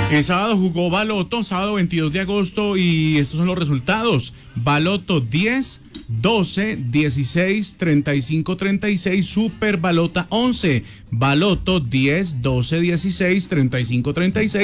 El sábado jugó Baloto, sábado 22 de agosto, y estos son los resultados. Baloto 10, 12, 16, 35, 36, Super Balota 11. Baloto 10, 12, 16, 35, 36.